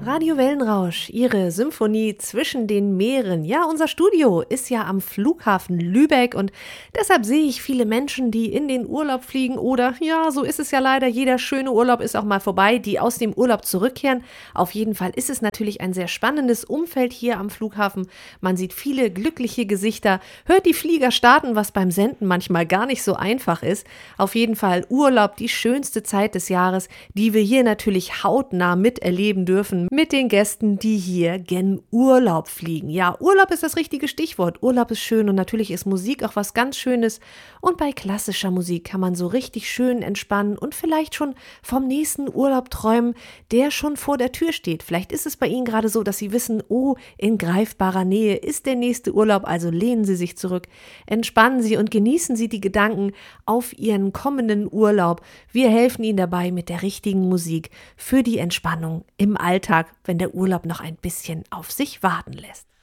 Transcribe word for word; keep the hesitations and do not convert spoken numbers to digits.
Radio Wellenrausch, Ihre Symphonie zwischen den Meeren. Ja, unser Studio ist ja am Flughafen Lübeck und deshalb sehe ich viele Menschen, die in den Urlaub fliegen oder, ja, so ist es ja leider, jeder schöne Urlaub ist auch mal vorbei, die aus dem Urlaub zurückkehren. Auf jeden Fall ist es natürlich ein sehr spannendes Umfeld hier am Flughafen. Man sieht viele glückliche Gesichter, hört die Flieger starten, was beim Senden manchmal gar nicht so einfach ist. Auf jeden Fall Urlaub, die schönste Zeit des Jahres, die wir hier natürlich hautnah miterleben dürfen mit den Gästen, die hier gen Urlaub fliegen. Ja, Urlaub ist das richtige Stichwort. Urlaub ist schön und natürlich ist Musik auch was ganz Schönes. Und bei klassischer Musik kann man so richtig schön entspannen und vielleicht schon vom nächsten Urlaub träumen, der schon vor der Tür steht. Vielleicht ist es bei Ihnen gerade so, dass Sie wissen, oh, in greifbarer Nähe ist der nächste Urlaub, also lehnen Sie sich zurück, entspannen Sie und genießen Sie die Gedanken auf Ihren kommenden Urlaub. Wir helfen Ihnen dabei mit der richtigen Musik für die Entspannung im Alltag, wenn der Urlaub noch ein bisschen auf sich warten lässt.